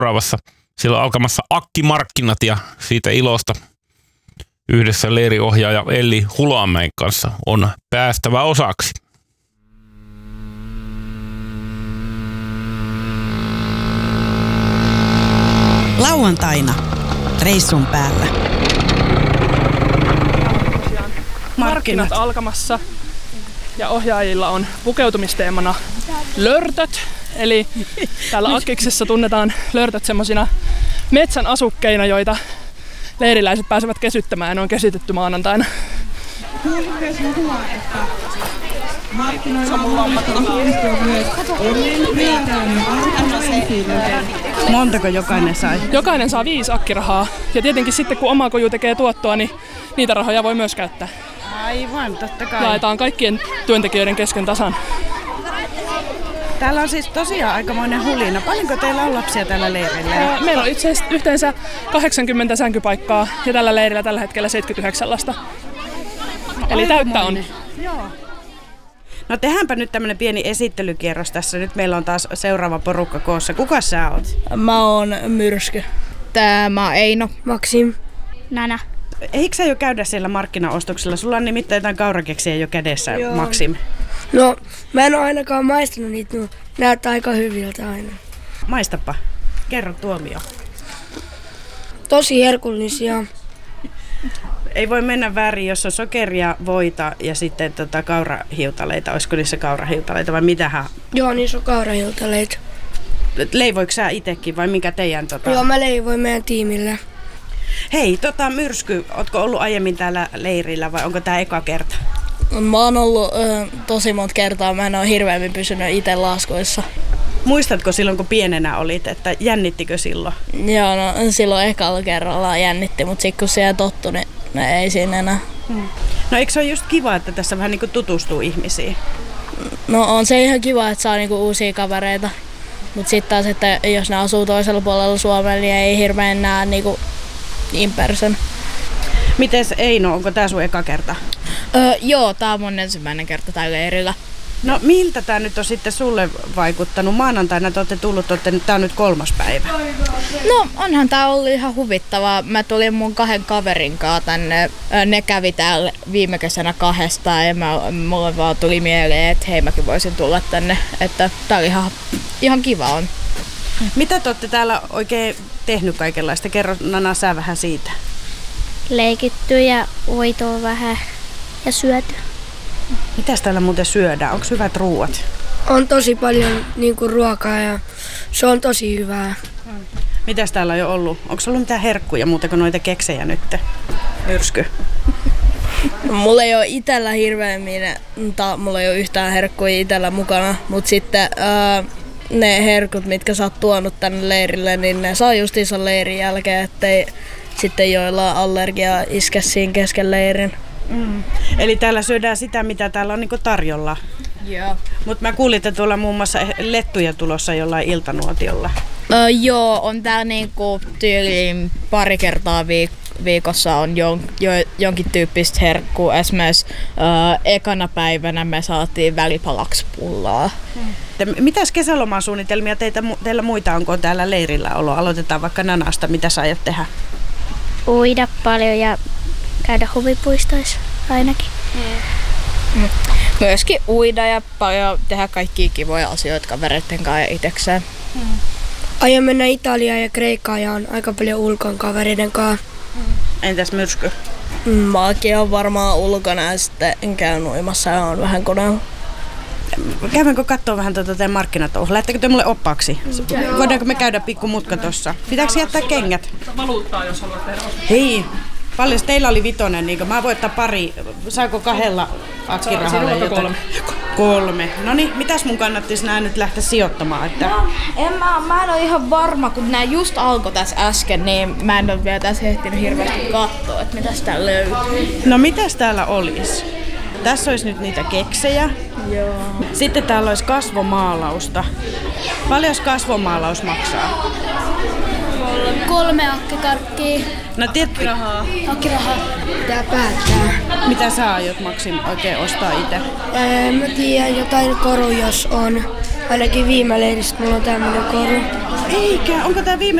seuraavassa. Siellä on alkamassa Akkimarkkinat ja siitä ilosta yhdessä leiriohjaaja Elli Hulamäen kanssa on päästävä osaksi. Lauantaina reissun päällä. Markkinat alkamassa ja ohjaajilla on pukeutumisteemana lörtöt. Eli täällä Akkiksessa tunnetaan lörtöt semmoisina metsän asukkeina, joita leiriläiset pääsevät kesyttämään ja ne on kesytetty maanantaina. Montako jokainen sai? Jokainen saa 5 akkirahaa ja tietenkin sitten kun oma koju tekee tuottoa, niin niitä rahoja voi myös käyttää. Aivan, totta kai. Jaetaan kaikkien työntekijöiden kesken tasan. Täällä on siis tosiaan aikamoinen hulina. Paljonko teillä on lapsia tällä leirillä? Meillä on itse asiassa yhteensä 80 sänkypaikkaa ja tällä leirillä tällä hetkellä 79 lasta. Eli täyttä on. Joo. No tehdäänpä nyt tämmönen pieni esittelykierros tässä. Nyt meillä on taas seuraava porukka koossa. Kuka sä oot? Mä oon Myrsky. Mä oon Eino. Maksim. Nana. Eikö sä jo käydä siellä markkinaostoksilla? Sulla on nimittäin jotain kaurakeksiä jo kädessä, joo. Maksim. No, mä en oo ainakaan maistanut niitä, no näyttää aika hyviltä aina. Maistapa. Kerro tuomio. Tosi herkullisia. Ei voi mennä väärin, jos on sokeria, voita ja sitten kaurahiutaleita. Olisiko niissä kaurahiutaleita vai mitähän? Joo, niissä on kaurahiutaleita. Leivoiko sä itekin vai mikä teidän Joo, mä leivoin meidän tiimille. Hei, Myrsky, ootko ollut aiemmin täällä leirillä vai onko tää eka kerta? Mä oon ollut tosi monta kertaa, mä en oo hirveämmin pysynyt itse laskuissa. Muistatko silloin, kun pienenä olit, että jännittikö silloin? Joo, no silloin ekalla kerralla jännitti, mutta sitten kun siellä tottui, niin ei siinä enää. No eikö se ole just kiva, että tässä vähän niin kuin tutustuu ihmisiin? No on se ihan kiva, että saa niinku uusia kavereita. Mutta sitten taas, että jos ne asuu toisella puolella Suomella, niin ei hirveän näe niinku in person. Mites Eino, onko tää sun eka kerta? Joo, tää on mun ensimmäinen kerta täällä leirillä. No miltä tää nyt on sitten sulle vaikuttanut? Maanantaina te olette tullut, tää on nyt 3. päivä. No onhan tää ollut ihan huvittavaa. Mä tulin mun 2 kaverin kanssa tänne. Ne kävi täällä viime kesänä 2 ja mulle vaan tuli mieleen, että hei mäkin voisin tulla tänne. Että tää oli ihan kiva on. Mitä te olette täällä oikein tehnyt kaikenlaista? Kerro Nana sä vähän siitä. Leikitty ja voitoa vähän ja syöty. Mitäs täällä muuten syödään? Onko hyvät ruuat? On tosi paljon niinku ruokaa ja se on tosi hyvää. Mitäs täällä on jo ollut? Onko ollut mitään herkkuja muuta kuin noita keksejä nyt? Myrsky. Mulla ei ole itellä mulla ei ole yhtään herkkuja itellä mukana, mutta sitten ne herkut, mitkä sä oot tuonut tänne leirille, niin ne saa justiinsa leirin jälkeen, ettei sitten joilla allergia iske siinä kesken leirin. Eli täällä syödään sitä, mitä täällä on niinku tarjolla. Joo. Mutta mä kuulin, että tuolla muun muassa lettuja tulossa jollain iltanuotiolla. Joo, on täällä niinku tyyliin 2 kertaa viikossa on jonkin tyyppistä herkkua. Esimerkiksi ekana päivänä me saatiin välipalaksi pullaa. Mitäs kesälomasuunnitelmia teillä muita onko täällä leirillä ollut? Aloitetaan vaikka Nanasta. Mitä sä aiot tehdä? Uida paljon ja käydä huvipuistoissa ainakin. Myöskin uida ja paljon tehdä kaikkia kivoja asioita kavereiden kanssa ja itsekseen. Aion mennä Italiaan ja Kreikkaan ja on aika paljon ulkon kavereiden kanssa. Entäs Myrsky? Mäkin on varmaan ulkona ja sitten käyn uimassa ja on vähän koneella. Käydäänkö katsoa vähän teidän markkinatouhua? Lähettekö te mulle oppaaksi? Voidaanko me käydä pikku mutka tossa? Pitääkö jättää kengät? Valuuttaa, jos haluat tehdä. Hei, paljon teillä oli 5, niin mä voin ottaa pari. Saako 2 akkirahalla jotain? 3. Noniin, mitäs mun kannattaisi nää nyt lähteä sijoittamaan? Että... Mä en ole ihan varma, kun nää just alkoi tässä äsken, niin mä en ole vielä tässä ehtinyt hirveästi katsoa, että mitäs täällä löytyy. No mitäs täällä olisi? Tässä olisi nyt niitä keksejä. Joo. Sitten täällä olisi kasvomaalausta. Paljon kasvomaalaus maksaa? 3 akkikarkkia. No akkirahaa. Akkirahaa. Pitää päättää. Mitä sä aiot Maksim oikein ostaa itse? Mä tiedän jotain koru, jos on. Ainakin viime leiristä mulla on tämmönen koru. Eikä, onko tää viime